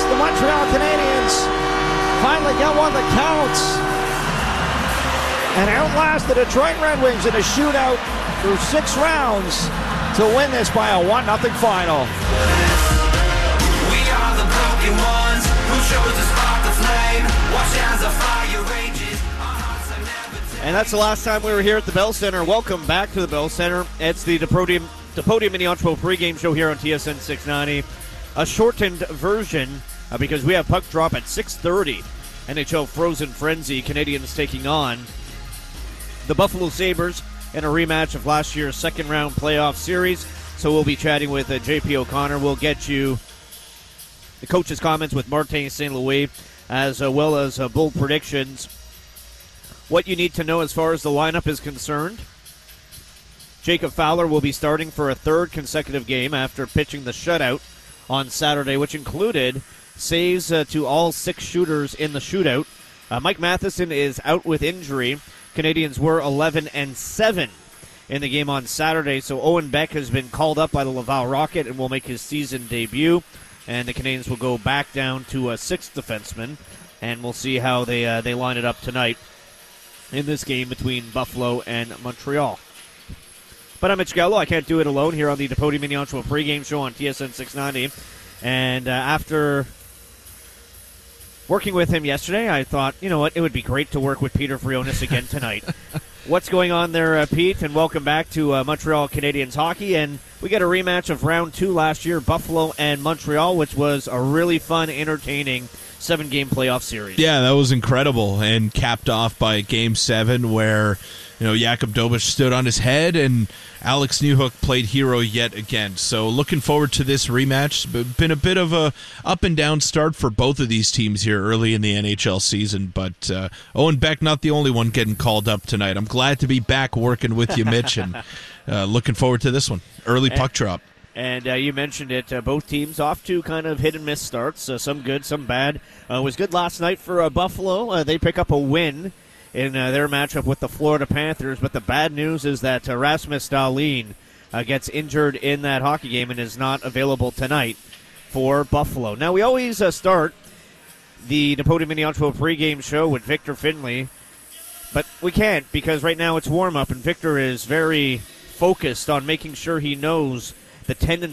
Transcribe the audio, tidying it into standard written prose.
the Montreal Canadiens finally get one that counts and outlast the Detroit Red Wings in a shootout through 6 rounds to win this by a 1-0 final. We are the broken ones who chose to spark the flame. Watch as the fire rages. Our hearts are never. And that's the last time we were here at the Bell Center. Welcome back to the Bell Center. It's the Podium Mini Oshawa pregame show here on TSN 690. A shortened version because we have puck drop at 6:30. NHL Frozen Frenzy, Canadians taking on the Buffalo Sabres in a rematch of last year's second-round playoff series. So we'll be chatting with J.P. O'Connor. We'll get you the coach's comments with Martin St. Louis, as well as bold predictions. What you need to know as far as the lineup is concerned: Jacob Fowler will be starting for a third consecutive game after pitching the shutout on Saturday, which included saves to all 6 shooters in the shootout. Mike Matheson is out with injury. Canadians were 11-7 in the game on Saturday, so Owen Beck has been called up by the Laval Rocket and will make his season debut, and the Canadians will go back down to a 6th defenseman, and we'll see how they line it up tonight in this game between Buffalo and Montreal. But I'm Mitch Gallo. I can't do it alone here on the Podium Mini Oshawa pregame show on TSN 690. And after working with him yesterday, I thought, you know what, it would be great to work with Peter Frionis again tonight. What's going on there, Pete? And welcome back to Montreal Canadiens hockey. And we got a rematch of round 2 last year, Buffalo and Montreal, which was a really fun, entertaining 7-game playoff series. Yeah, that was incredible, and capped off by Game 7 where, Jakub Dobeš stood on his head and Alex Newhook played hero yet again. So looking forward to this rematch. Been a bit of a up and down start for both of these teams here early in the NHL season, but Owen Beck not the only one getting called up tonight. I'm glad to be back working with you, Mitch, and looking forward to this one. Early puck drop. And you mentioned it, both teams off to kind of hit-and-miss starts, some good, some bad. It was good last night for Buffalo. They pick up a win in their matchup with the Florida Panthers, but the bad news is that Rasmus Dahlin gets injured in that hockey game and is not available tonight for Buffalo. Now, we always start the Podium Mini Oshawa pregame show with Victor Finley, but we can't because right now it's warm-up, and Victor is very focused on making sure he knows the tendency